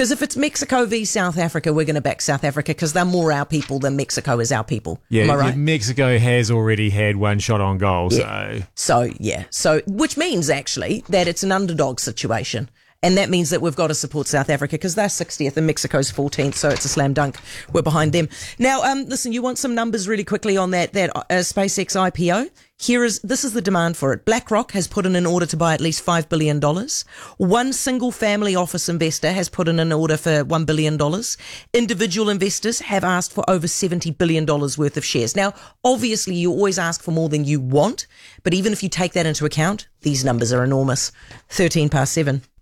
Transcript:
Because if it's Mexico v South Africa, we're going to back South Africa because they're more our people than Mexico is our people. Yeah, Am I right? Mexico has already had one shot on goal, So, which means actually that it's an underdog situation. And that means that we've got to support South Africa because they're 60th and Mexico's 14th, so it's a slam dunk. We're behind them. Now, listen, you want some numbers really quickly on that SpaceX IPO? This is the demand for it. BlackRock has put in an order to buy at least $5 billion. One single family office investor has put in an order for $1 billion. Individual investors have asked for over $70 billion worth of shares. Now, obviously, you always ask for more than you want, but even if you take that into account, these numbers are enormous. 7:13.